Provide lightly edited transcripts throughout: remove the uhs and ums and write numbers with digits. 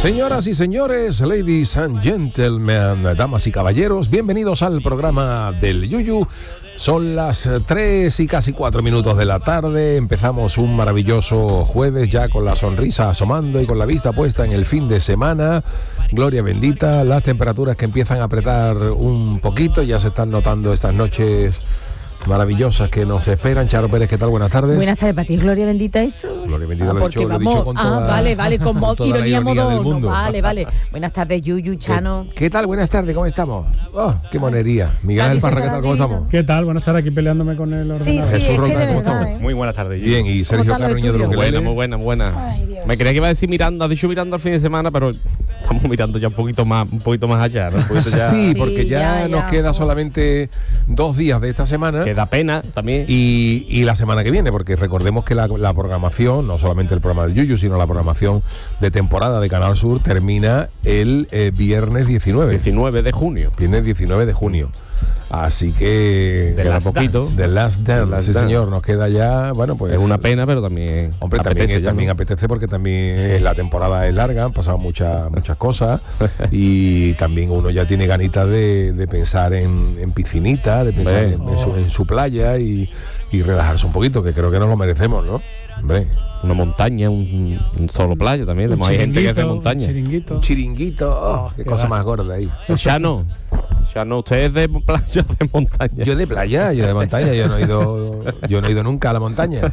Señoras y señores, ladies and gentlemen, damas y caballeros, bienvenidos al programa del Yuyu. Son las 3 y casi 4 minutos de la tarde. Empezamos un maravilloso jueves ya con la sonrisa asomando y con la vista puesta en el fin de semana. Gloria bendita, las temperaturas que empiezan a apretar un poquito, ya se están notando estas noches maravillosas que nos esperan. Charo Pérez, ¿qué tal? Buenas tardes. Buenas tardes, para ti, Gloria bendita eso. Gloria bendita, porque lo he dicho con toda, vale, con ironía moderno. Vale. Buenas tardes, Yuyu, Chano. ¿Qué tal? Buenas tardes, ¿cómo estamos? Oh, qué monería. Miguel Ángel Parra, ¿qué tal? ¿Cómo estamos? ¿Qué tal? Buenas tardes, aquí peleándome con el ordenador. Sí, Jesús es Roldán, que de ¿cómo verdad, estamos? Muy buenas tardes. Bien, y Sergio Carreño de los Muy buena. Ay, Dios. Me creía que iba a decir mirando, has dicho mirando al fin de semana, pero estamos mirando ya un poquito más allá, ¿no? Un poquito ya. Sí, porque ya nos queda Uf. solamente 2 días de esta semana. Que da pena también. Y la semana que viene, porque recordemos que la programación, no solamente el programa del Yuyu, sino la programación de temporada de Canal Sur termina el viernes 19. 19 de junio. Viernes 19 de junio. Así que De Last poquito. Dance. The Last Dance, Last sí Dance. señor, nos queda ya, bueno, pues Es una pena, pero también hombre, apetece también ya, ¿no? apetece porque también la temporada es larga, han pasado muchas cosas y también uno ya tiene ganitas de pensar en piscinita, de pensar en su playa y relajarse un poquito, que creo que nos lo merecemos, ¿no? Hombre, Una montaña, un solo playa también. Hay gente que hace montaña. un chiringuito, qué cosa más gorda ahí. Chano, ¿usted es de playa o de montaña? Yo de playa, yo de montaña, yo no he ido nunca a la montaña.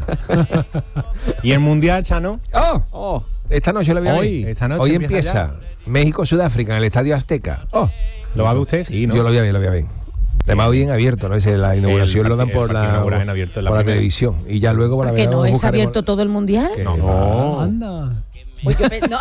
¿Y el mundial, Chano? ¡Oh! Esta noche lo voy a ver. Hoy empieza México-Sudáfrica en el Estadio Azteca. ¿Lo va a ver usted? Sí, ¿no? Yo lo voy a ver. Además hoy en abierto, ¿no? La inauguración lo dan por la televisión. Y ya luego ¿Que no es abierto todo el mundial? No. Anda. Pues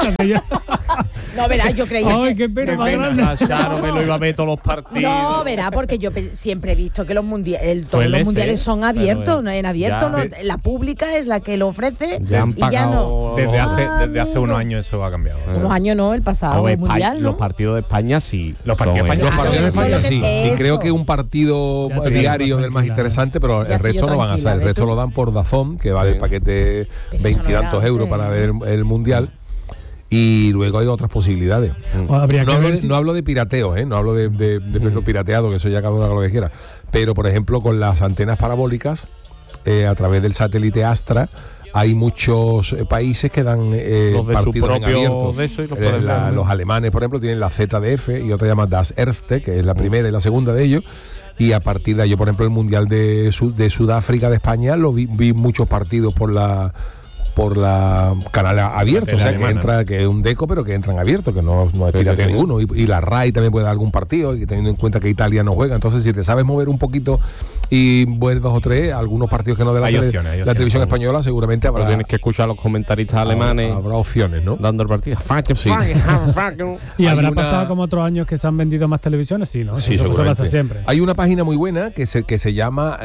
no, verá, yo creía Ay, que... qué pena más grande. Chano me lo iba a ver todos los partidos. No, verá, porque yo siempre he visto que todos Suele los mundiales ser, son abiertos, pero, ¿no? En abierto, ya. la pública es la que lo ofrece Ya han y ya no. pagado. Desde hace unos años eso ha cambiado. Unos años no, el pasado mundial, ¿no? Los partidos de España sí. Los partidos de España Los partidos de eso España es lo sí. que- Y eso. creo que un partido Ya estoy diario yo del más tranquila, interesante, pero Ya el estoy yo resto no van a tranquila, ser. El ¿ves resto tú? lo dan por DAZN, que vale el paquete Pero 20 y eso no tantos era euros antes. para ver el mundial. Y luego hay otras posibilidades. Habría No que hablo, ver si- no hablo de pirateo, no hablo de lo pirateado, que eso ya cada uno haga lo que quiera. Pero, por ejemplo, con las antenas parabólicas, a través del satélite Astra, hay muchos países que dan Los de su partidos en propio abierto. de eso y los pueden ver, ¿no? Los alemanes, por ejemplo, tienen la ZDF y otra llama Das Erste, que es la primera y la segunda de ellos. Y a partir de ahí, yo, por ejemplo, el Mundial de Sudáfrica de España, vi muchos partidos por la canal abierto, o sea, que es un deco, pero que entran abierto, que no es pirateo ninguno. Y la RAI también puede dar algún partido, y teniendo en cuenta que Italia no juega. Entonces, si te sabes mover un poquito y ver 2 o 3, algunos partidos que no de la televisión española, seguramente habrá. Pero tienes que escuchar a los comentaristas alemanes. Habrá opciones, ¿no? Dando el partido. Sí. ¿Y habrá Hay una- pasado como otros años que se han vendido más televisiones? Sí, ¿no? Sí, eso pasa seguramente. siempre. Hay una página muy buena que se llama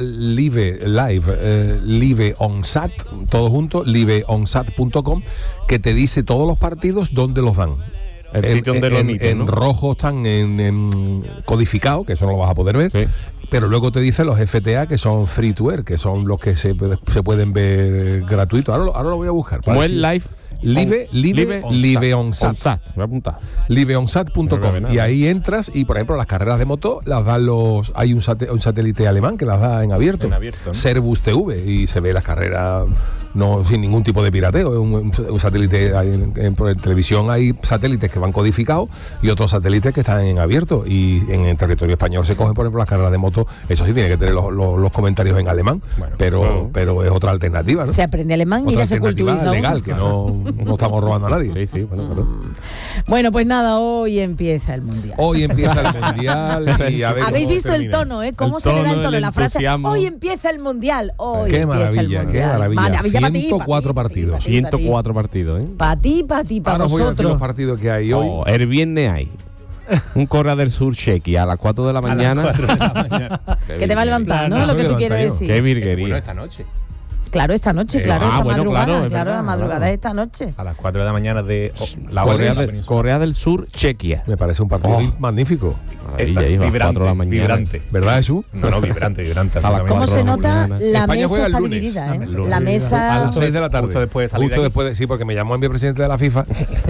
Live OnSat, todo junto, liveonsat.com, que te dice todos los partidos donde los dan. El sitio donde lo emiten, en ¿no? rojo están en codificado, que eso no lo vas a poder ver. Sí. Pero luego te dice los FTA, que son free to air, que son los que se pueden ver gratuitos. Ahora lo voy a buscar. Como el live. Liveonsat. Voy a apuntar. Liveonsat.com. No veo nada. Y ahí entras y, por ejemplo, las carreras de moto las dan hay un satélite alemán que las da en abierto. En abierto, ¿no? Servus TV, y se ve las carreras sin ningún tipo de pirateo. Es un satélite en televisión. Hay satélites que van codificados y otros satélites que están en abierto. Y en el territorio español se cogen, por ejemplo, las carreras de moto. Eso sí tiene que tener los comentarios en alemán. Bueno, pero es otra alternativa, ¿no? Se aprende alemán y Otra ya se alternativa culturiza. legal, que no estamos robando a nadie. Sí, bueno, pero. Bueno, pues nada, hoy empieza el mundial. Hoy empieza el mundial y a ver ¿Habéis cómo visto el termina. tono, cómo El se le da el tono, tono? el La frase, entusiasmo. hoy empieza el mundial. Hoy Qué empieza el maravilla, qué mundial. maravilla. Maravilla para ti, 104 partidos. 104 partidos, ¿eh? Para ti, para Ahora os voy a decir los vosotros. partidos que hay hoy. El viernes hay un Correa del Sur chequi a las 4 de la mañana. Que te va a levantar, Claro, ¿no? eso Lo que me tú levanto quieres yo. decir. Qué Bueno, virguería. esta noche. Claro, esta noche, claro, esta bueno, madrugada. claro, es Claro, verdad, la madrugada claro. es esta noche. A las 4 de la mañana de la Corea del Sur, Chequia. Me parece un partido magnífico. Maravilla, hijo, a las 4 de la mañana. vibrante. ¿Verdad, Jesús? No, vibrante. A las absolutamente. ¿Cómo 4 se de la nota? mañana. La España mesa juega el está lunes. dividida, ¿eh? lunes. La A mesa... las 6 de la tarde. Justo después de salir Justo de aquí. después sí, porque me llamó mi presidente de la FIFA.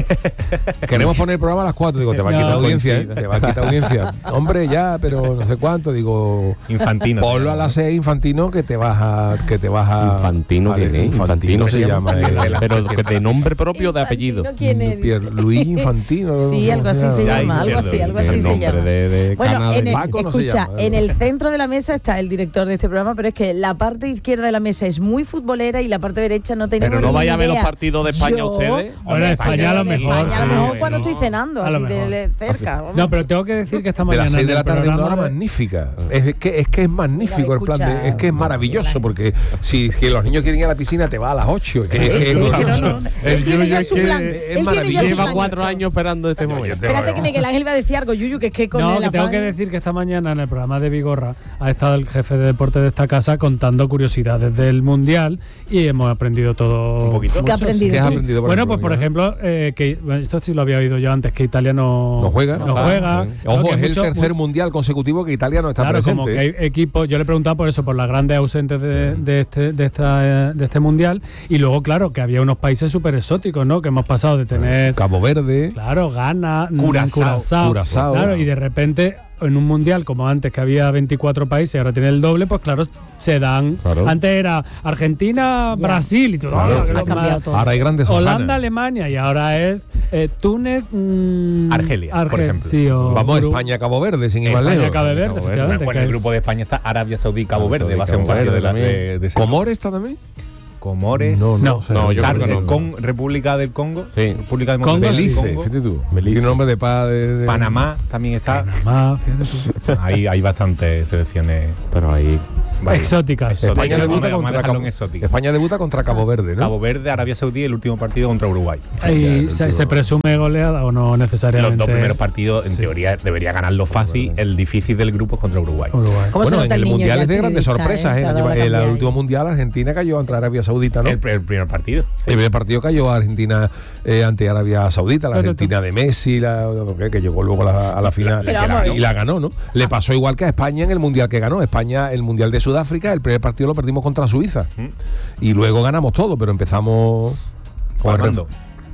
Queremos poner el programa a las 4. Digo, te va a No, quitar audiencia, ¿eh? coincide. Te va a quitar audiencia. Hombre, ya, pero no sé cuánto. Digo, Infantino. ponlo a las 6, Infantino, que te vas a... Infantino, Vale, ¿quién es? Infantino se llama. el- Pero que de nombre propio o de apellido. ¿Quién es? Luis Infantino. no Sí, sé algo cómo así se llama. llama, algo así El se nombre llama. de Bueno, Cana en de- el, Paco no se escucha, llama, en el centro de la mesa está el director de este programa, pero es que la parte izquierda de la mesa es muy futbolera y la parte derecha no tenemos Pero no ni vaya a ver los idea. partidos de España Yo- ustedes. Bueno, España a lo de mejor. España, a lo sí, mejor sí, cuando no. estoy cenando, A lo así mejor. de cerca. vamos. No, pero tengo que decir que esta De mañana. las 6 de en la el tarde una hora programa de- magnífica. Es que es magnífico el plan de, es que es maravilloso porque si los niños quieren ir a la piscina te va a las 8. Es que no, él tiene ya su plan. Él tiene ya su Lleva plan 4 hecho. años esperando este momento. Espérate que Miguel Ángel va a decir algo, Yuyu, que es que con No, el que tengo afán- que decir que esta mañana en el programa de Vigorra ha estado el jefe de deporte de esta casa contando curiosidades del Mundial y hemos aprendido todo. Un poquito. Sí que ha mucho, aprendido, ¿Qué has sí. aprendido, Bueno, pues ejemplo, por ya? ejemplo, que bueno, esto sí lo había oído yo antes, que Italia no juega. No juega. Sí. Claro, Ojo, que es el mucho- tercer mundial consecutivo que Italia no está Claro, presente. como que hay equipos, yo le he preguntado por eso, por las grandes ausentes de este mundial, y luego, claro, que había unos países súper exóticos, ¿no? Que hemos pasado de tener, Cabo Verde. claro, Ghana, Curazao. claro, y de repente en un mundial como antes que había 24 países y ahora tiene el doble, pues claro, se dan. Claro. Antes era Argentina, Ya. Brasil y todo. Claro, qué sí. Ha locura. cambiado todo. Ahora hay grandes Holanda, hojanas. Alemania y ahora es Túnez, Argelia, por ejemplo. Sí, o Vamos, Uru- España, Cabo Verde, sin ir más España, lejos. Cabo Verde, Cabo Verde. efectivamente. Bueno, que el es- grupo de España está Arabia Saudí, Cabo Verde. Va a ser un Cabo partido Verde de ¿Comores está también? Comores. No. No, yo creo que no. República del Congo. Sí. República Congo, Democrática del Belice, Congo. fíjate tú. Belice. Tiene nombre de paz. Panamá también está. Panamá, fíjate tú. Hay bastantes selecciones. Pero ahí. Exóticas. España Exóticas. debuta, Vamos a contra dejarlo Cabo, en exótica. España debuta contra Cabo Verde, ¿no? Cabo Verde, Arabia Saudí, el último partido contra Uruguay. ¿Y se presume goleada o no necesariamente? Los dos primeros partidos, en Sí. teoría, debería ganarlo fácil. El difícil del grupo es contra Uruguay. Uruguay. ¿Cómo se Bueno, en nota el el niño Mundial ya es de grandes activista, sorpresas. Te ha dado la El cambiada ahí. último Mundial Argentina cayó ante Arabia Saudita, ¿no? El primer partido. El primer partido cayó Argentina ante Arabia Saudita, la Argentina de Messi, que llegó luego a la final Pero vamos a ver. y la ganó, ¿no? Le pasó igual que a España en el Mundial que ganó. España, el Mundial de Sudáfrica, el primer partido lo perdimos contra Suiza. Y luego ganamos todo, pero empezamos con el Armando.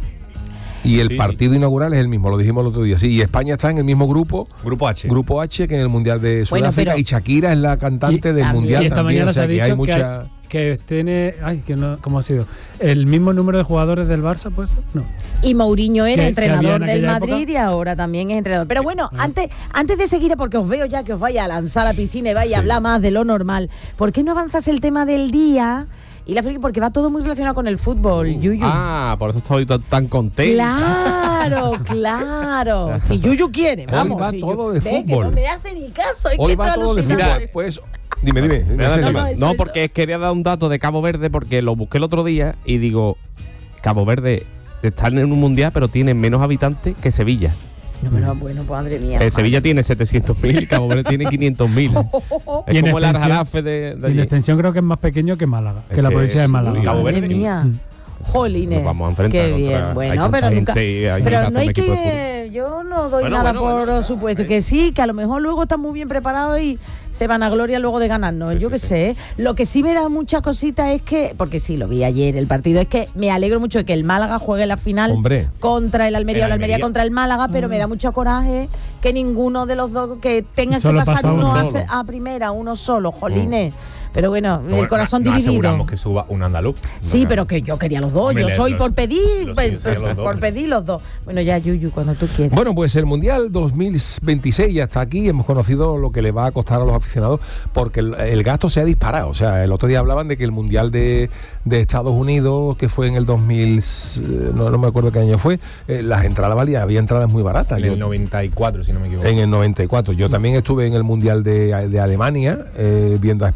Y el Sí. partido inaugural es el mismo, lo dijimos el otro día. Sí, y España está en el mismo grupo, Grupo H. Grupo H, que en el Mundial de Bueno, Sudáfrica. pero- Y Shakira es la cantante del también. Mundial Y esta también, mañana o sea, se ha que dicho hay mucha... que tiene. Ay, que no, ¿cómo ha sido? ¿El mismo número de jugadores del Barça, pues? No. Y Mourinho era que había entrenador en del aquella Madrid época. y ahora también es entrenador. Pero bueno, antes de seguir, porque os veo ya que os vaya a lanzar a la piscina y vaya a hablar más de lo normal, ¿por qué no avanzas el tema del día? Y la friki, porque va todo muy relacionado con el fútbol, Yuyu. Ah, por eso estoy tan contento. Claro, claro. Si Yuyu quiere, vamos. va si todo de Ve que fútbol. no me hace ni caso. Es Hoy que va estoy todo de alucinando. fútbol. Pues, dime. no, eso. No, porque quería dar un dato de Cabo Verde porque lo busqué el otro día y digo, Cabo Verde está en un mundial pero tiene menos habitantes que Sevilla. No, pero bueno, pues madre mía. Sevilla tiene 700.000 y Cabo Verde tiene 500.000. Y Es en como el extensión- Arjarafe de Y en allí. extensión creo que es más pequeño que Málaga, Es que la que provincia de es Málaga. muy Cabo Madre Verde. mía. Jolines. Nos vamos a enfrentar Qué contra- bien. hay Bueno, tanta pero nunca. gente y hay Pero pedazo no hay de equipo de que. Yo no doy Bueno, nada bueno, por supuesto. Que sí, que a lo mejor luego están muy bien preparados y se van a gloria luego de ganarnos. Yo qué sé. Lo que sí me da mucha cosita es que. Porque sí, lo vi ayer el partido. Es que me alegro mucho de que el Málaga juegue la final Hombre. contra el Almería o la Almería Almería. contra el Málaga, pero me da mucho coraje que ninguno de los dos. Que tengan que Solo pasar pasa uno uno a, a primera, uno solo. Jolines. Pero bueno, Bueno, el corazón no dividido. aseguramos que suba un andaluz. Sí, pero que yo quería los dos. Hombre, Yo soy los- por pedir, los suyos serían los dos, por hombre. pedir los dos. Bueno, ya, Yuyu, cuando tú quieras. Bueno, pues el Mundial 2026 ya está aquí. Hemos conocido lo que le va a costar a los aficionados porque el gasto se ha disparado. O sea, el otro día hablaban de que el Mundial de Estados Unidos, que fue en el 2000, no me acuerdo qué año fue, las entradas había entradas muy baratas. En el 94, si no me equivoco. En el 94. Yo también estuve en el Mundial de Alemania viendo a España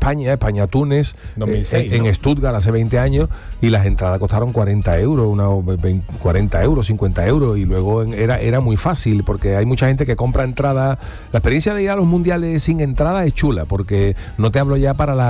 España-Túnez 2006, en ¿no? Stuttgart hace 20 años, y las entradas costaron 40 euros, 40 euros, 50 euros, y luego era muy fácil, porque hay mucha gente que compra entradas. La experiencia de ir a los mundiales sin entrada es chula, porque no te hablo ya para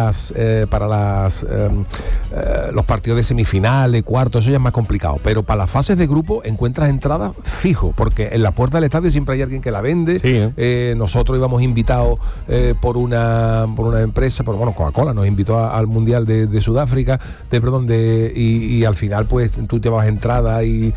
los partidos de semifinales, cuartos, eso ya es más complicado, pero para las fases de grupo encuentras entradas fijo, porque en la puerta del estadio siempre hay alguien que la vende. Sí, Nosotros íbamos invitados por una empresa, Coca-Cola nos invitó al mundial de Sudáfrica, y al final pues tú te vas entradas y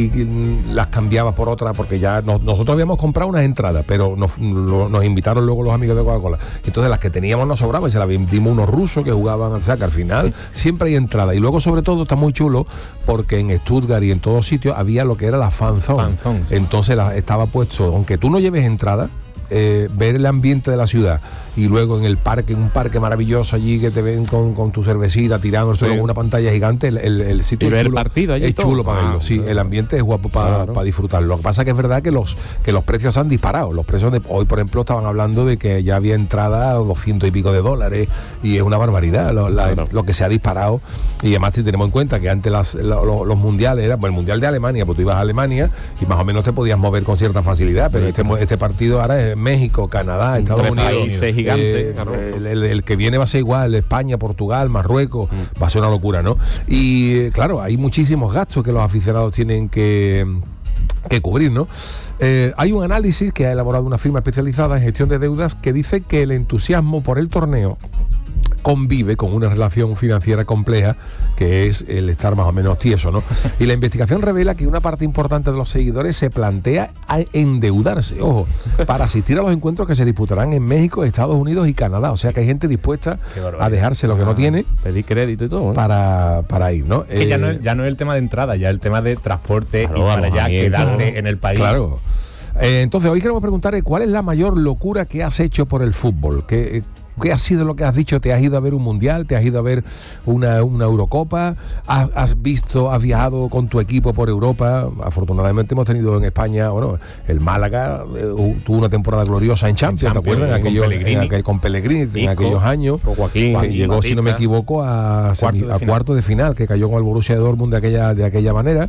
las cambiabas por otra, porque ya nosotros habíamos comprado unas entradas, pero nos invitaron luego los amigos de Coca-Cola, entonces las que teníamos nos sobraba y se las vendimos unos rusos que jugaban, o sea que al final siempre hay entrada. Y luego sobre todo está muy chulo porque en Stuttgart y en todos sitios había lo que era la fan zone. Sí. Entonces estaba puesto, aunque tú no lleves entrada, ver el ambiente de la ciudad, y luego en el parque, un parque maravilloso allí que te ven con tu cervecita tirando con una pantalla gigante, el sitio y ver es chulo, el partido allí es todo. chulo para verlo, sí, el ambiente es guapo para disfrutarlo. Lo que pasa que es verdad que los precios se han disparado. Los precios de hoy, por ejemplo, estaban hablando de que ya había entrada a $200 y pico, y es una barbaridad lo que se ha disparado. Y además si tenemos en cuenta que antes los mundiales eran, el mundial de Alemania, pues tú ibas a Alemania y más o menos te podías mover con cierta facilidad, pero este partido ahora es México, Canadá, Estados Unidos, países gigantes, el que viene va a ser igual, España, Portugal, Marruecos, va a ser una locura, ¿no? Y claro, hay muchísimos gastos que los aficionados tienen que cubrir, ¿no? Hay un análisis que ha elaborado una firma especializada en gestión de deudas que dice que el entusiasmo por el torneo convive con una relación financiera compleja, que es el estar más o menos tieso, ¿no? Y la investigación revela que una parte importante de los seguidores se plantea endeudarse, ojo, para asistir a los encuentros que se disputarán en México, Estados Unidos y Canadá. O sea que hay gente dispuesta a dejarse lo que no tiene, pedir crédito y todo, para ir, ¿no? Que ya no es el tema de entrada, ya el tema de transporte, y para ya quedarte en el país. Claro. Entonces hoy queremos preguntarle cuál es la mayor locura que has hecho por el fútbol. ¿Qué ha sido lo que has dicho? ¿Te has ido a ver un mundial? ¿Te has ido a ver una Eurocopa? ¿Has viajado con tu equipo por Europa? Afortunadamente hemos tenido en España, el Málaga tuvo una temporada gloriosa en Champions, ¿te acuerdas? Con Pellegrini, en aquellos años. Joaquín, que llegó, si no me equivoco, a cuarto de final, que cayó con el Borussia Dortmund de aquella manera.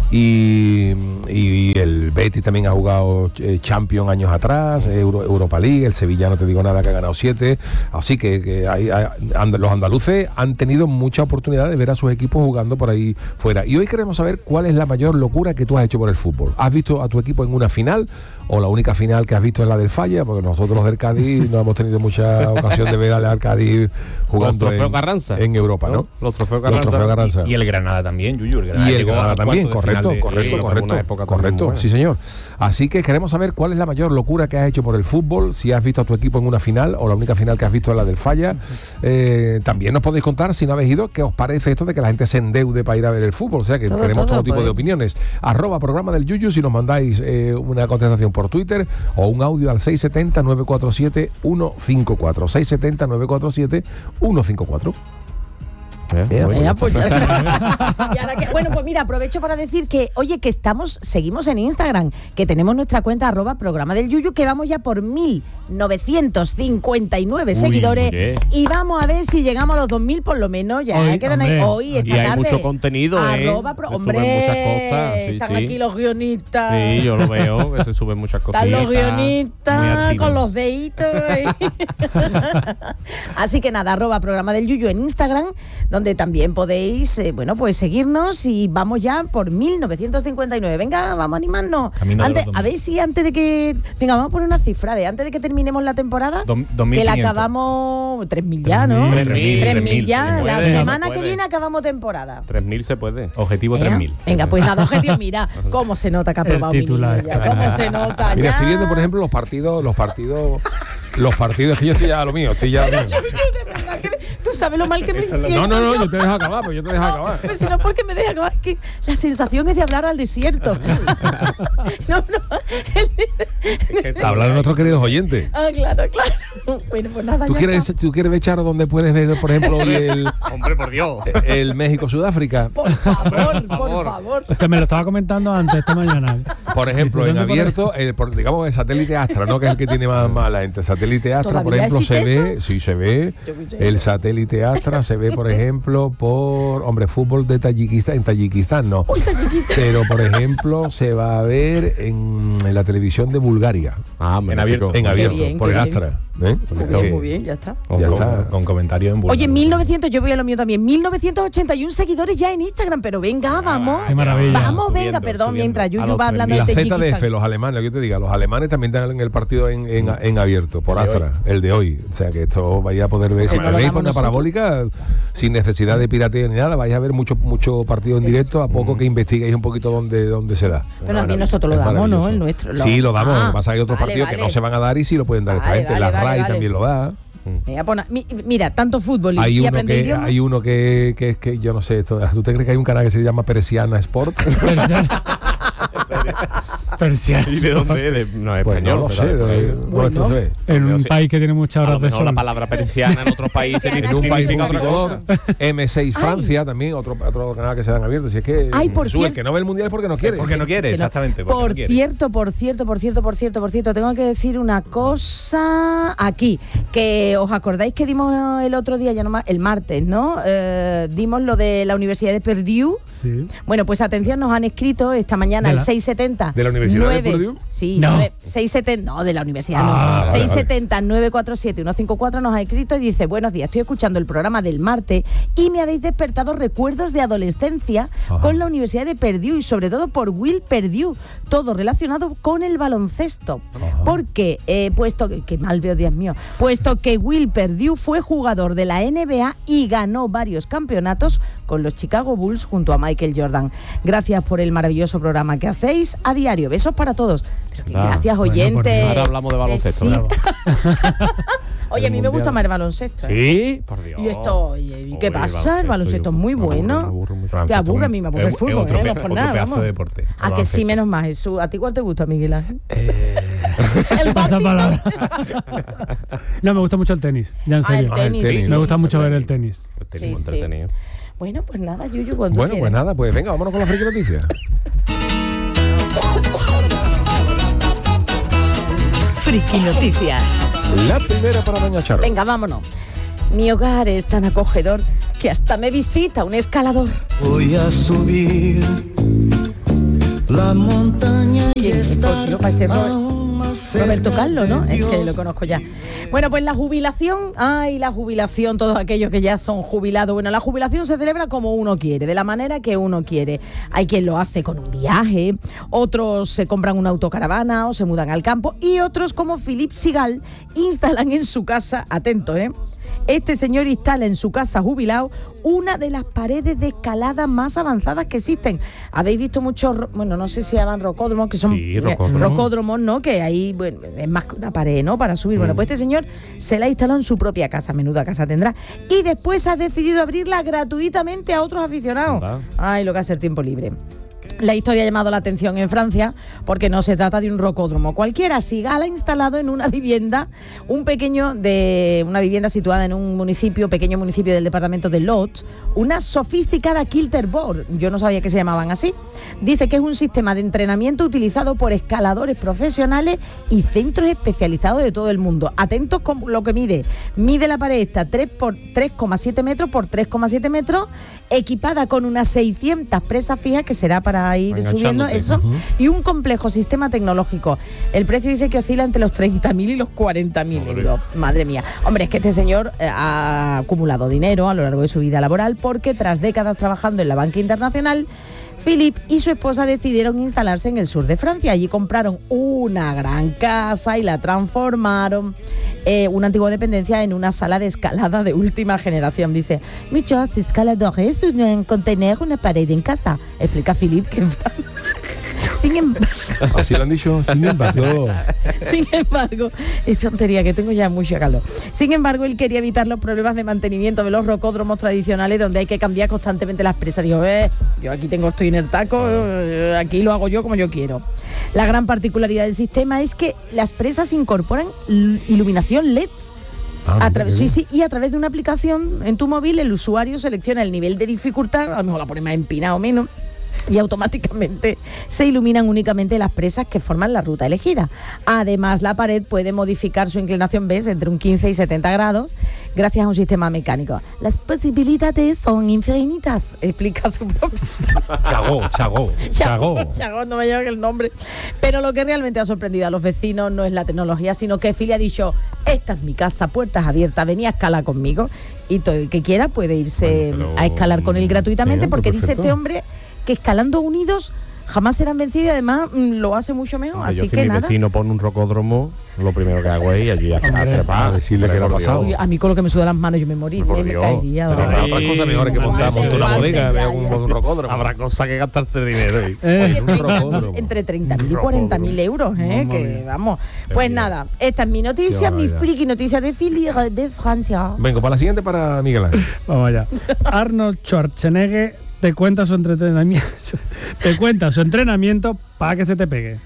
Y el Betis también ha jugado Champions años atrás, Europa League, el Sevilla no te digo nada, que ha ganado 7. Así que los andaluces han tenido mucha oportunidad de ver a sus equipos jugando por ahí fuera. Y hoy queremos saber cuál es la mayor locura que tú has hecho por el fútbol. ¿Has visto a tu equipo en una final? ¿O la única final que has visto es la del Falla? Porque nosotros los del Cádiz no hemos tenido mucha ocasión de ver al Cádiz jugando en Europa, ¿no? Los trofeos Carranza. Y el Granada también, Yuyu. El Granada también, correcto, sí señor. Así que queremos saber cuál es la mayor locura que has hecho por el fútbol, si has visto a tu equipo en una final o la única final que has visto es la del Falla. También nos podéis contar, si no habéis ido, qué os parece esto de que la gente se endeude para ir a ver el fútbol. O sea que queremos todo tipo de opiniones. @programa del Yuyu si nos mandáis una contestación por Twitter o un audio al 670-947-154. 670-947-154. Bueno, pues mira, aprovecho para decir que, oye, que seguimos en Instagram, que tenemos nuestra cuenta @programa del Yuyu, que vamos ya por 1959 seguidores, y vamos a ver si llegamos a los 2000 por lo menos. Ya quedan hoy, esta tarde. Hay mucho contenido, hombre, muchas cosas. Están aquí los guionistas. Sí, yo lo veo, que se suben muchas cosas. Están los guionistas con los deditos. Así que nada, @programa del Yuyu en Instagram, donde también podéis, pues seguirnos, y vamos ya por 1959. Venga, vamos a animarnos. A ver si antes de que... Venga, vamos a poner una cifra, antes de que terminemos la temporada, que la acabamos... 3.000 ya, ¿no? 3.000 ya. La semana que viene acabamos temporada. 3.000 se puede. Objetivo 3.000. Venga, pues nada, objetivo. Mira, cómo se nota que ha aprobado mi niño ya. Cómo se nota. Mira, estoy viendo, por ejemplo, los partidos que yo estoy ya a lo mío. De verdad, tú sabes lo mal que me siento. No, yo te dejo acabar, Pues si no, porque me deja acabar. Es que la sensación es de hablar al desierto. Hablar de nuestros queridos oyentes. Ah, claro. Bueno, pues nada, ¿Tú quieres ver, Charo, donde puedes ver, por ejemplo, hoy Hombre, por Dios. el México-Sudáfrica? Por favor. Que me lo estaba comentando antes esta mañana. Por ejemplo, en abierto, digamos el satélite Astra, ¿no? Que es el que tiene más la gente. El satélite Astra, por ejemplo, se ve, sí se ve. El satélite Astra se ve, por ejemplo, por fútbol de Tayikistán. En Tayikistán no. Pero, por ejemplo, se va a ver en la televisión de Bulgaria. En abierto. En abierto, bien, por el Astra. Muy bien, ya está. Con comentarios en Bulgaria. Oye, 1900, yo voy a lo mío también. 1981 seguidores ya en Instagram, pero venga, vamos. Qué maravilla. Vamos, venga, Subiendo, perdón, subiendo. mientras A Yuyu los va hablando de la Tayikistán. ZDF, los alemanes, lo que yo te diga, los alemanes también dan el partido en abierto, por Astra, el de hoy. O sea que esto vais a poder ver. Si no te lo veis damos por una nosotros. parabólica, sin necesidad de piratería ni nada, vais a ver mucho partido en directo, a poco que investiguéis un poquito dónde se da. Pero a mí nosotros lo Es damos, ¿no? maravilloso. El nuestro. Sí, lo damos. Lo que pasa es que hay otros Vale, partidos vale. que no se van a dar y sí lo pueden dar esta Vale, gente. vale, La vale, RAI vale. también lo da. Venga, mira, tanto fútbol Hay y uno aprender idiomas. hay uno que es que yo no sé, ¿tú te crees que hay un canal que se llama Persiana Sport? Persiana. ¿Y de dónde es? No es Pues español. no lo sé. pero- ¿Dónde se ve? En un Sí. país que tiene muchas A lo horas de mejor sol. la palabra persiana en otros países Persiana, En un país significa otra multicolor, M6 Francia también, otro canal que se dan abiertos. Si es que Ay, por Jesús, el cierto. que no ve el mundial es porque no quiere. Porque no quiere, Que no. exactamente. porque no Por quiere. cierto, tengo que decir una cosa aquí, que os acordáis que dimos el otro día, ya no más, el martes, ¿no? Dimos lo de la Universidad de Purdue. Sí. Bueno, pues atención, nos han escrito esta mañana ¿De el la- 670. ¿De la Universidad de Purdue? Sí, No. 670, no, de la universidad Ah, no. vale, 670 947 154 nos ha escrito y dice: buenos días, estoy escuchando el programa del martes y me habéis despertado recuerdos de adolescencia Ajá. con la Universidad de Purdue y sobre todo por Will Perdue, todo relacionado con el baloncesto. Ajá. Porque, puesto que mal veo, Dios mío, puesto que Will Perdue fue jugador de la NBA y ganó varios campeonatos con los Chicago Bulls junto a Michael Jordan. Gracias por el maravilloso programa que hacéis a diario. Besos para todos. Pero que Claro. gracias, Bueno, oyentes. por Dios. Ahora hablamos de baloncesto. Besitos. Bravo. Oye, a mí me gusta Mundial. más el baloncesto. ¿eh? Sí, por Dios. Y esto, oye, ¿y qué Oye, pasa? El baloncesto es muy bueno. Me aburre mucho. Te aburre, a mí me aburre el fútbol, otro, no por otro nada, pedazo vamos. de deporte. A que sí, menos más, Jesús. ¿A ti cuál te gusta, Miguel Ángel? El Esa bádminton. palabra. No, me gusta mucho el tenis. Ya en Ah, el serio. tenis, sí, Me gusta sí, mucho sí. ver el tenis. Sí, Muy sí. entretenido. Bueno, pues nada, Yuyu, cuando Bueno, pues quieras. nada, pues venga, vámonos con la friki noticia. Friki Noticias. La primera para doña Charo. Venga, vámonos. Mi hogar es tan acogedor que hasta me visita un escalador. Voy a subir la montaña y ¿Quién es? Por estar Dios, parece aún más cerca Roberto Carlos, ¿no? de Es que Dios. lo conozco ya. Bueno, pues la jubilación, la jubilación, todos aquellos que ya son jubilados. Bueno, la jubilación se celebra como uno quiere, de la manera que uno quiere. Hay quien lo hace con un viaje, otros se compran una autocaravana o se mudan al campo y otros, como Philippe Sigal, instalan en su casa, atento, este señor instala en su casa jubilado una de las paredes de escalada más avanzadas que existen. Habéis visto muchos, bueno, no sé si llaman rocódromos, que son Sí, rocódromos. rocódromos, ¿no? Que ahí, bueno, es más que una pared, ¿no? Para subir. Bueno, pues este señor se la ha instalado en su propia casa, menuda casa tendrá, y después ha decidido abrirla gratuitamente a otros aficionados. Anda. Ay, lo que hace el tiempo libre. La historia ha llamado la atención en Francia porque no se trata de un rocódromo cualquiera. Sigal ha instalado en una vivienda, una vivienda situada en un pequeño municipio del departamento de Lot, una sofisticada kilterboard. Yo no sabía que se llamaban así. Dice que es un sistema de entrenamiento utilizado por escaladores profesionales y centros especializados de todo el mundo. Atentos con lo que mide. Mide la pared esta 3,7 metros por 3,7 metros, equipada con unas 600 presas fijas, que será para ir subiendo Enganchándote. eso, y un complejo sistema tecnológico. El precio dice que oscila entre los 30.000 y los 40.000 euros. Madre mía. Hombre, es que este señor ha acumulado dinero a lo largo de su vida laboral porque tras décadas trabajando en la banca internacional, Philippe y su esposa decidieron instalarse en el sur de Francia. Allí compraron una gran casa y la transformaron, una antigua dependencia, en una sala de escalada de última generación. Dice: muchos escaladores suelen contener una pared en casa, explica Philippe, que en Francia. Así lo han dicho, sin embargo. Sin embargo, es tontería, que tengo ya mucho calor. Sin embargo, él quería evitar los problemas de mantenimiento de los rocódromos tradicionales donde hay que cambiar constantemente las presas. Digo, yo aquí estoy en el taco, aquí lo hago yo como yo quiero. La gran particularidad del sistema es que las presas incorporan iluminación LED. Y a través de una aplicación en tu móvil el usuario selecciona el nivel de dificultad, a lo mejor la pone más empinada o menos, y automáticamente se iluminan únicamente las presas que forman la ruta elegida. Además, la pared puede modificar su inclinación, ¿ves?, entre un 15 y 70 grados gracias a un sistema mecánico. Las posibilidades son infinitas, explica su propio... Chagó, no me lleva el nombre. Pero lo que realmente ha sorprendido a los vecinos no es la tecnología, sino que Fili ha dicho: esta es mi casa, puertas abiertas, venía a escalar conmigo. Y todo el que quiera puede irse a escalar con él gratuitamente, porque dice este hombre que escalando unidos jamás serán vencidos y además lo hace mucho mejor. Así que mi nada. vecino pone un rocódromo, lo primero que hago es allí a trepar, decirle que lo ha pasado. Uy, a mí con lo que me sudan las manos yo me morí, me caería. Pero habrá otras cosas mejores que montar una bodega, un rocódromo. Habrá cosas que gastarse dinero. Oye, entre 30.000 y 40.000 euros, que vamos. Pues nada, esta es mi noticia, mi friki noticia de Philly de Francia. Vengo para la siguiente para Miguel Ángel. Vamos allá. Arnold Schwarzenegger te cuenta su entrenamiento para que se te pegue.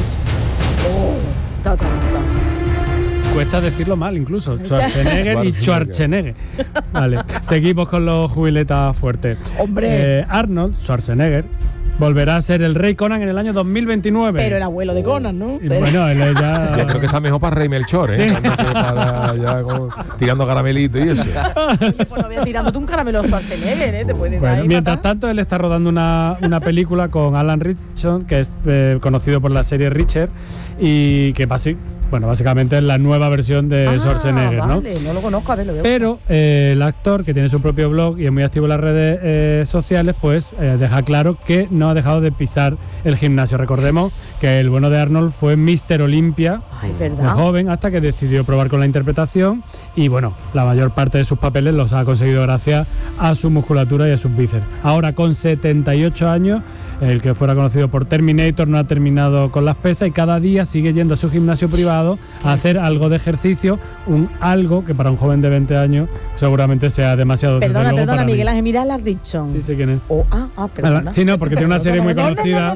Cuesta decirlo mal incluso. Schwarzenegger y Schwarzenegger. Vale, seguimos con los jubiletas fuertes. Hombre. Arnold Schwarzenegger volverá a ser el rey Conan en el año 2029. Pero el abuelo de Conan, ¿no? Bueno, él ya... Yo creo que está mejor para Rey Melchor, ¿eh? Sí. Para ya tirando caramelito y eso. Oye, pues no voy a tirándote un caramelo Schwarzenegger, ¿eh? Te puede dar ahí mientras matar. tanto, él está rodando una película con Alan Ritchson, que es conocido por la serie Richard, y que básicamente es la nueva versión de Schwarzenegger, vale, no lo conozco, a ver, lo veo. Pero el actor, que tiene su propio blog y es muy activo en las redes sociales, pues deja claro que no ha dejado de pisar el gimnasio. Recordemos que el bueno de Arnold fue Mr. Olympia, de joven, hasta que decidió probar con la interpretación, y bueno, la mayor parte de sus papeles los ha conseguido gracias a su musculatura y a sus bíceps. Ahora, con 78 años, el que fuera conocido por Terminator no ha terminado con las pesas y cada día sigue yendo a su gimnasio privado a hacer algo de ejercicio, algo que para un joven de 20 años seguramente sea demasiado. Perdona, Miguel Ángel, mira a la Ritchson. Sí, sé quién es. Perdona. Sí, no, porque tiene una serie muy conocida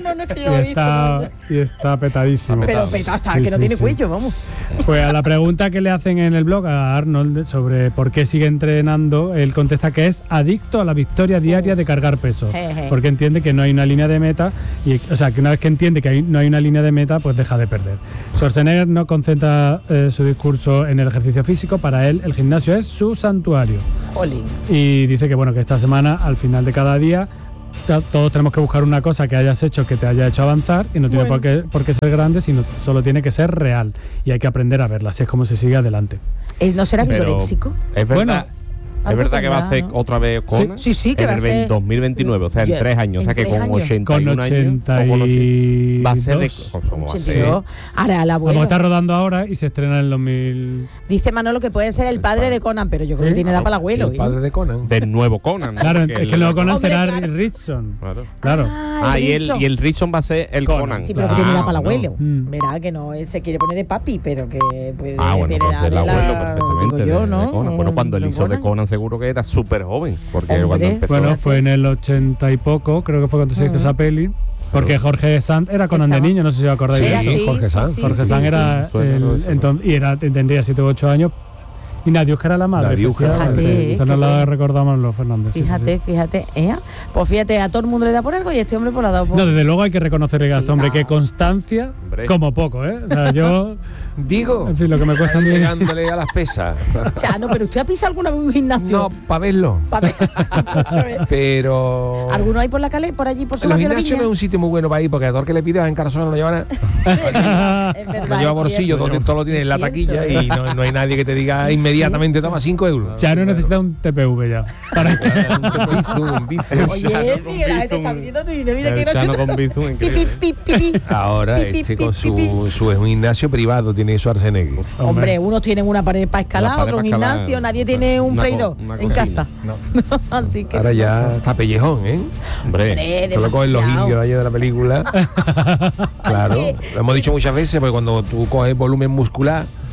y está petadísimo. Pero petado, que no tiene cuello, vamos. Pues a la pregunta que le hacen en el blog a Arnold sobre por qué sigue entrenando, él contesta que es adicto a la victoria diaria de cargar peso, porque entiende que no hay una línea de meta, y, o sea, que una vez que entiende que no hay una línea de meta, pues deja de perder. Schwarzenegger no concentra su discurso en el ejercicio físico. Para él el gimnasio es su santuario. Jolín. Y dice que bueno, que esta semana, al final de cada día, todos tenemos que buscar una cosa que hayas hecho que te haya hecho avanzar, y no tiene por qué ser grande, sino solo tiene que ser real, y hay que aprender a verla. Así es como se sigue adelante. ¿No será vigoréxico? Es verdad. ¿Es verdad que va a hacer otra vez Conan? Sí, que va a ser 2029, o sea, en 3 años, o sea, que con 81 años va a ser de 82. Ahora el abuelo. Como está rodando ahora y se estrena en el 2000. Dice Manolo que puede ser el padre de Conan, pero yo creo que tiene edad para el abuelo. El padre de Conan. Del nuevo Conan. Claro, es que el nuevo Conan será Ritchson. Claro. Y el Ritchson va a ser el Conan. Sí, pero que tiene edad para el abuelo. Verá que no se quiere poner de papi, pero que puede bueno, pues el abuelo perfectamente. Yo, ¿no? Bueno, cuando él hizo de Conan seguro que era súper joven, porque cuando empezó. Bueno, fue en el 80 y poco, creo que fue cuando se hizo esa peli. Porque Jorge Sanz era Conan de niño, no sé si os acordáis de eso. Jorge Sanz era tendría 7 u 8 años. Y Nadiuska era la madre. Fíjate. Esa no la recordamos los Fernández. Fíjate. Pues fíjate, a todo el mundo le da por algo y este hombre pues le ha dado por... No, desde luego hay que reconocerle a este hombre que constancia, como poco, ¿eh? O sea, yo... Digo, en fin, lo que me cuesta a mí... Llegándole a las pesas. Chano, pero ¿usted ha pisado alguna vez un gimnasio? No, para verlo. Pero... ¿Alguno hay por la calle, por allí, por su Los barrio? gimnasios no es un sitio muy bueno para ir, porque a todo el que le pides en Carazón no lo llevan no lleva bolsillo, donde todo lo tiene en la taquilla, y no hay nadie que te diga inmediatamente toma 5 euros. Chano necesita un TPV ya. Para un Bizum. Oye, Miguel, te está pidiendo tu dinero, mira que Chano con Bizum, increíble. Ahora con su gimnasio privado tiene Schwarzenegger. Hombre, unos tienen una pared para escalar, otro un gimnasio, nadie tiene un freidor en casa. Así que ahora ya está pellejón, ¿eh? Hombre, solo cogen los indios de allá de la película. Claro, lo hemos dicho muchas veces, porque cuando tú coges volumen muscular,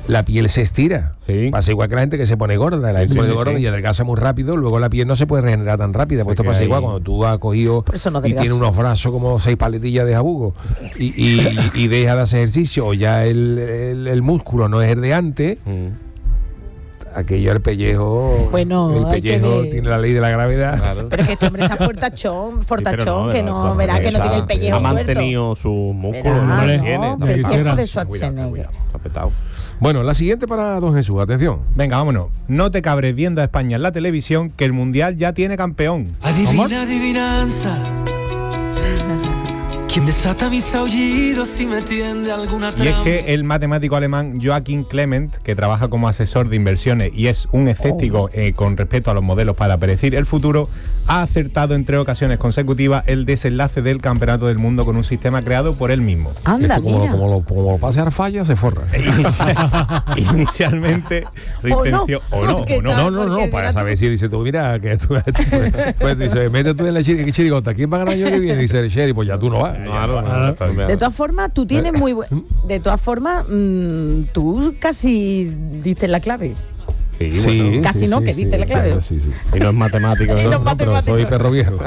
la piel se estira. Sí. Pasa igual que la gente que se pone gorda. La gente se pone gorda y adelgaza muy rápido, luego la piel no se puede regenerar tan rápido. Pues esto pasa igual cuando tú has cogido y tienes unos brazos como 6 paletillas de jabugo y dejas de hacer ejercicio, o ya el músculo no es el de antes. Aquello, el pellejo. Bueno, el pellejo tiene la ley de la gravedad. Claro. Pero que este hombre está fortachón, no, que no, verás que no tiene el pellejo ha suelto. mantenido sus músculos. Verás, Tiene, no, pellejo de Schwarzenegger. Está petado. Bueno, la siguiente para don Jesús, atención. Venga, vámonos. No te cabres viendo a España en la televisión, que el Mundial ya tiene campeón. Adivina, adivinanza. ¿Quién desata mis aullidos y me tiende alguna Y trampa? es que el matemático alemán Joachim Clement, que trabaja como asesor de inversiones y es un escéptico con respecto a los modelos para predecir el futuro, ha acertado en 3 ocasiones consecutivas el desenlace del campeonato del mundo con un sistema creado por él mismo. Anda, Esto como, mira. como lo pase a falla, se forra. Inicialmente su intención No, para saber si dice tú, mira, que tú pues dice, mete tú en la chirigota, ¿quién va a ganar el año que viene? Dice el Sherry, pues ya tú no vas. De todas formas, tú tienes muy buen. De todas formas, tú casi diste la clave. Sí, bueno. Casi no, que diste la clave. Sí. Y no es matemático. Y no es Pero soy perro viejo.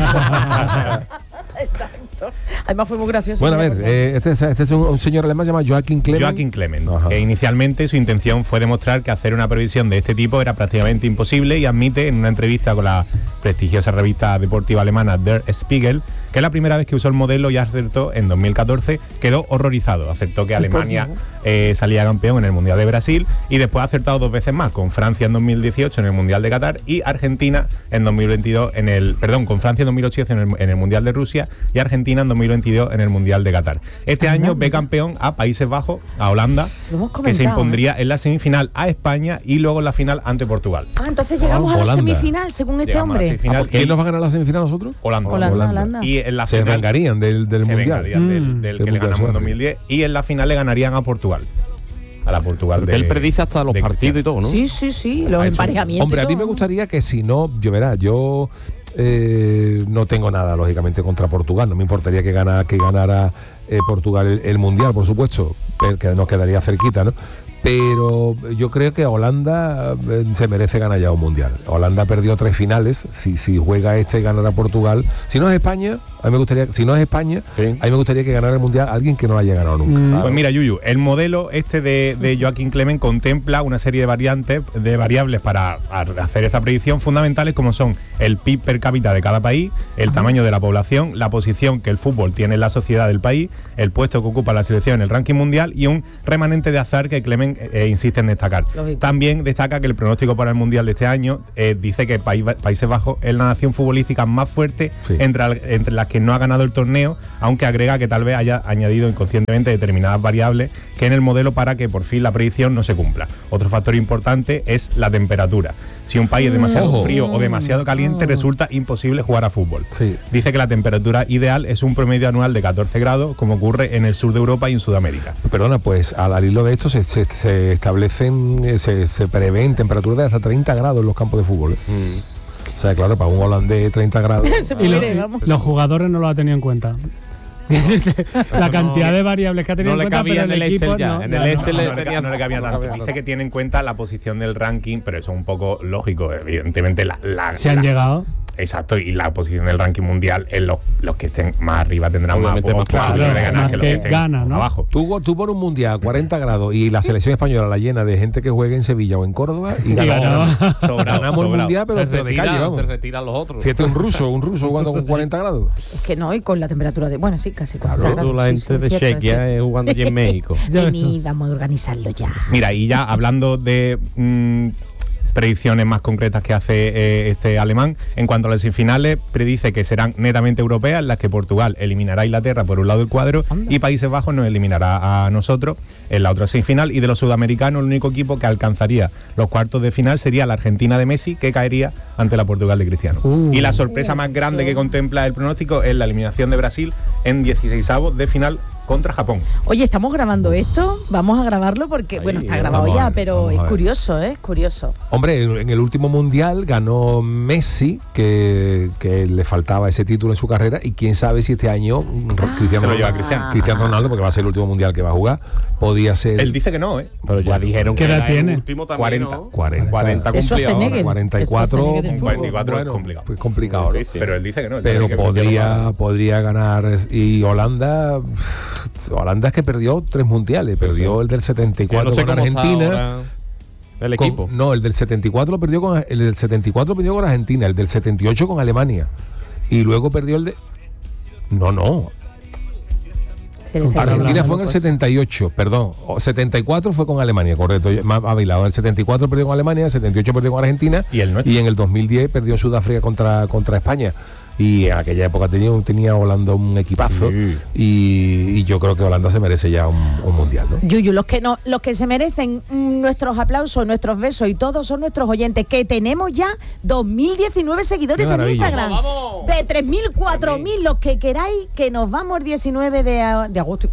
Exacto. Además fue muy gracioso. Bueno, a ver, este es un señor alemán llamado Joachim Clement. Joachim Clement. Ajá. Inicialmente su intención fue demostrar que hacer una previsión de este tipo era prácticamente imposible, y admite en una entrevista con la prestigiosa revista deportiva alemana Der Spiegel que la primera vez que usó el modelo y acertó en 2014, quedó horrorizado. Acertó que Alemania salía campeón en el Mundial de Brasil, y después ha acertado 2 veces más, con Francia en 2018 en el Mundial de Qatar y Argentina en 2022 con Francia en 2008 en el Mundial de Rusia y Argentina en 2022 en el Mundial de Qatar. Este año ve campeón a Países Bajos, a Holanda, que se impondría en la semifinal a España y luego en la final ante Portugal. Entonces llegamos a la Holanda. semifinal, según este Llegamos a la hombre. semifinal. ¿Quién nos va a ganar la semifinal a nosotros? Holanda. Y en la Se final vengarían del se mundial. vengarían del que le Mundial ganamos en Sudáfrica. 2010, y en la final le ganarían a Portugal. A la Portugal Porque él predice hasta los partidos y todo, ¿no? Sí, los emparejamientos. Hombre, a mí me gustaría que si no, yo no tengo nada, lógicamente, contra Portugal. No me importaría que ganara Portugal el mundial, por supuesto, que nos quedaría cerquita, ¿no? Pero yo creo que Holanda se merece ganar ya un mundial. Holanda perdió 3 finales. Si juega y ganará Portugal. Si no es España, a mí me gustaría, a mí me gustaría que ganara el mundial alguien que no lo haya ganado nunca. Pues mira, Yuyu, el modelo de Joachim Clement contempla una serie de variables para hacer esa predicción, fundamentales como son el PIB per cápita de cada país, el tamaño de la población, la posición que el fútbol tiene en la sociedad del país, el puesto que ocupa la selección en el ranking mundial y un remanente de azar que Clement insiste en destacar. Lógico. También destaca que el pronóstico para el mundial de este año dice que Países Bajos es la nación futbolística más fuerte entre las que no ha ganado el torneo, aunque agrega que tal vez haya añadido inconscientemente determinadas variables que en el modelo para que por fin la predicción no se cumpla. Otro factor importante es la temperatura. Si un país es demasiado frío o demasiado caliente, resulta imposible jugar a fútbol. Sí. Dice que la temperatura ideal es un promedio anual de 14 grados, como ocurre en el sur de Europa y en Sudamérica. Perdona, pues al hilo de esto se establecen, se prevén temperaturas de hasta 30 grados en los campos de fútbol. O sea, claro, para un holandés 30 grados. Se Y muere, vamos. los jugadores no lo ha tenido en cuenta. La cantidad de variables que ha tenido no en le cuenta, cabía pero en el Excel equipo ya. no. En el Excel No le cabía tanto. Dice que tiene en cuenta la posición del ranking, pero eso es un poco lógico. Evidentemente, Se han llegado. Exacto, y la posición del ranking mundial en los que estén más arriba tendrán Obviamente más más claro, posibilidades de ganar más que los que que estén ganan, ¿no? abajo. Tú pones un mundial a 40 grados y la selección española la llena de gente que juegue en Sevilla o en Córdoba y ganamos el mundial, pero de calle, vamos. Se retiran los otros. Fíjate, un ruso jugando con 40 grados. Es que no, y con la temperatura de. Bueno, sí, casi 40 Claro, la grados. gente de Chequia jugando allí en México. Vení, vamos a organizarlo ya. Mira, y ya hablando de predicciones más concretas que hace este alemán, en cuanto a las semifinales, predice que serán netamente europeas, en las que Portugal eliminará a Inglaterra por un lado del cuadro y Países Bajos nos eliminará a nosotros en la otra semifinal. Y de los sudamericanos, el único equipo que alcanzaría los cuartos de final sería la Argentina de Messi, que caería ante la Portugal de Cristiano. Y la sorpresa más grande que contempla el pronóstico es la eliminación de Brasil en 16avos de final contra Japón. Oye, estamos grabando esto, vamos a grabarlo porque, bueno, está grabado vamos a ya, ver, pero vamos a es ver. curioso, ¿eh? Es curioso. Hombre, en el último mundial ganó Messi, que le faltaba ese título en su carrera, y quién sabe si este año Se lo lleva Cristiano Ronaldo, porque va a ser el último mundial que va a jugar, podía ser. Él dice que no, ¿eh? Pero ya dijeron ¿Qué que edad era el tiene? último también, 40. ¿no? 40. Eso cumplido Schwarzenegger. ahora. 44, El Schwarzenegger del fútbol. 44 bueno, es complicado. pues complicado, ¿no? Difícil. Pero él dice que no. él Pero dice que podría ganar. Y Holanda es que perdió 3 mundiales. Perdió el del Yo 74 no sé con cómo está Argentina. ahora el equipo. No, el del 74 lo perdió con el del 74 perdió con Argentina, el del 78 con Alemania. Y luego perdió el de No. Se le está Argentina hablando, fue en el pues. 78, perdón. 74 fue con Alemania, correcto. Más bailado. En el 74 perdió con Alemania, en el 78 perdió con Argentina. ¿Y el nuestro? Y en el 2010 perdió Sudáfrica contra España. Y en aquella época tenía Holanda un equipazo. Sí. Y yo creo que Holanda se merece ya un mundial, ¿no? Yuyu, los que se merecen nuestros aplausos, nuestros besos y todos son nuestros oyentes, que tenemos ya 2019 seguidores Qué en maravilla. Instagram. ¡Vamos! De 3.000, 4.000, los que queráis, que nos vamos el 19 de agosto.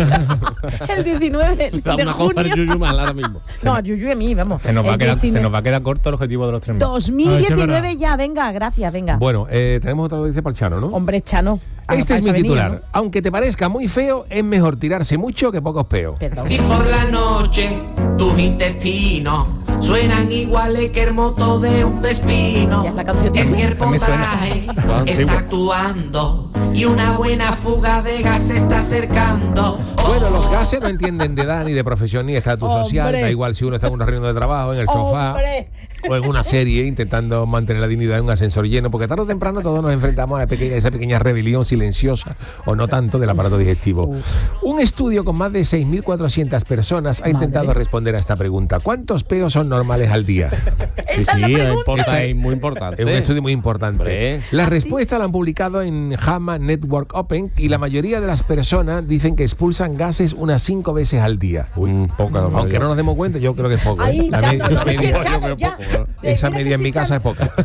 El 19 Da de una cosa al junio. Yuyu mal ahora mismo. No, Yuyu y a mí, vamos. Se nos va El a quedar corto el objetivo de los 3.000. 2019 ya, venga, gracias, venga. Bueno, tenemos otra noticia para el Chano, ¿no? Hombre, Chano. Este para es mi eso ha venido, titular. ¿no? Aunque te parezca muy feo, es mejor tirarse mucho que pocos peos. Perdón. Si por la noche tus intestinos suenan iguales que el moto de un vespino, Ya es la canción es también. que el potaje Antigua. está actuando y una buena fuga de gas se está acercando. Bueno, los gases no entienden de edad, ni de profesión, ni de estatus social. Hombre. Da igual si uno está en una reunión de trabajo, en el sofá, ¡Hombre! o en una serie, intentando mantener la dignidad en un ascensor lleno, porque tarde o temprano todos nos enfrentamos a esa pequeña rebelión silenciosa, o no tanto, del aparato digestivo. Un estudio con más de 6.400 personas ha intentado responder a esta pregunta. ¿Cuántos peos son normales al día? Esa es la pregunta. Es muy importante. Es un estudio muy importante. Hombre. La ¿Ah, sí? respuesta la han publicado en JAMA Network Open, y la mayoría de las personas dicen que expulsan gases unas 5 veces al día. Poca Aunque no nos demos cuenta, yo creo que es poco. Ay, La Chano, esa ¿sabes qué, media- Chano? Ya. esa ¿Crees media que en sí, mi casa es Chano? poca.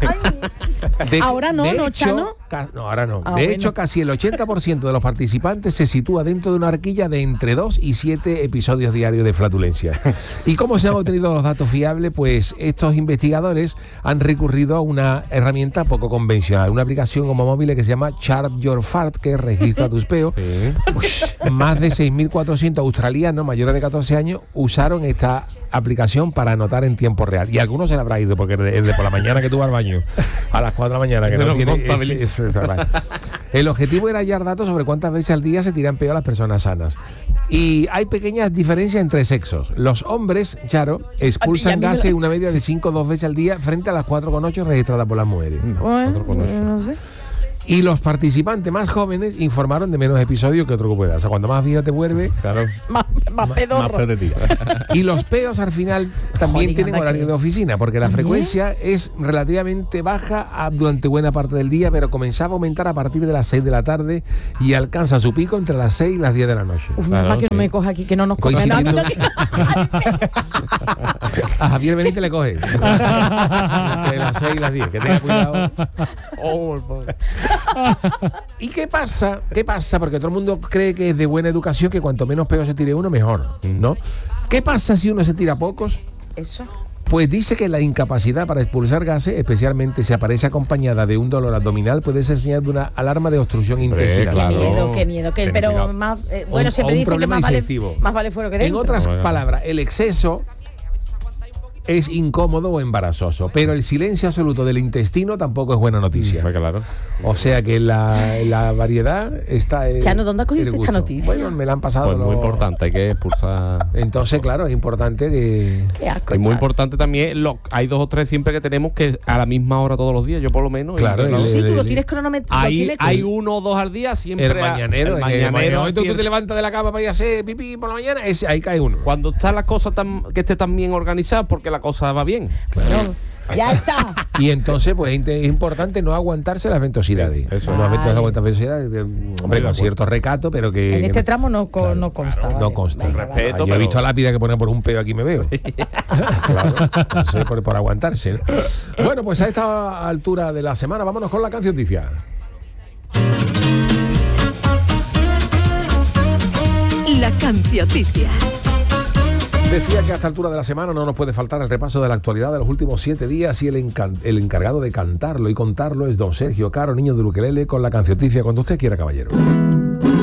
Ay. Ahora no, de ¿no, hecho, Chano? No, ahora no. Ah, de bueno. hecho, casi el 80% de los participantes se sitúa dentro de una horquilla de entre 2 y 7 episodios diarios de flatulencia. ¿Y cómo se han obtenido los datos fiables? Pues estos investigadores han recurrido a una herramienta poco convencional, una aplicación como móvil que se llama Chart Your Fart, que registra tus peos. Más de 6.400 australianos mayores de 14 años usaron esta aplicación para anotar en tiempo real. Y algunos se le habrá ido, porque el de por la mañana que tú vas al baño a las 4 de la mañana, que no Lo tiene contabiliza. el objetivo era hallar datos sobre cuántas veces al día se tiran peo a las personas sanas. Y hay pequeñas diferencias entre sexos. Los hombres, Charo, expulsan A mí me gases lo- una media de 5 o 2 veces al día frente a las 4,8 registradas por las mujeres. Bueno, no sé. Y los participantes más jóvenes informaron de menos episodios que otro que pueda. O sea, cuando más viejo te vuelve, claro. Más pedorro. Más peor de ti. Y los peos al final también Joder, tienen anda horario que- de oficina, porque la ¿También? frecuencia es relativamente baja durante buena parte del día, pero comenzaba a aumentar a partir de las 6 de la tarde y alcanza su pico entre las 6 y las 10 de la noche. Uf, Claro, más que sí. no me coja aquí, que no nos coja. Coincidiendo. No, no, A Javier Benítez le coge. Entre las 6 y las 10, que tenga cuidado. ¿Y qué pasa? ¿Qué pasa? Porque todo el mundo cree que es de buena educación que cuanto menos peos se tire uno, mejor, ¿no? ¿Qué pasa si uno se tira pocos? Eso. Pues dice que la incapacidad para expulsar gases, especialmente si aparece acompañada de un dolor abdominal, puede ser señal de una alarma de obstrucción intestinal. claro. Qué miedo. Ten Pero cuidado. más, O bueno, un siempre dicen que problema digestivo. más vale fuera que En dentro. otras Bueno. palabras, el exceso es incómodo o embarazoso, pero el silencio absoluto del intestino tampoco es buena noticia. Claro. O sea que la variedad está en Chano, ¿dónde has cogido en el esta gusto. noticia? Bueno, me la han pasado. Pues muy los- importante, hay que expulsar. Entonces, claro, es importante que... Qué asco. Es muy Chano. importante también, hay 2 o 3 siempre que tenemos que a la misma hora todos los días, yo por lo menos. Claro, y- Sí, tú lo tienes cronometrado. hay 1 o 2 al día siempre. El mañanero, el en el mañanero momento que tú siempre. te levantas de la cama para ir a hacer pipí por la mañana, ahí cae uno. Cuando está la cosa que esté tan bien organizada, porque la cosa va bien. Ya está. Y entonces, pues es importante no aguantarse las ventosidades. Eso. No Ay. aguantar ventosidades, hombre, con cierto recato, pero que... En que este no- tramo no consta. no vale. consta. Venga, Respeto. vale. Yo he pero- visto lápida que pone por un peo aquí me veo. Claro, entonces, por aguantarse, ¿no? Bueno, pues a esta altura de la semana vámonos con la canción noticia. La cancioticia. Decía que a esta altura de la semana no nos puede faltar el repaso de la actualidad de los últimos 7 días y el encargado de cantarlo y contarlo es don Sergio Caro, niño de Ukelele, con la cancioticia cuando usted quiera, caballero.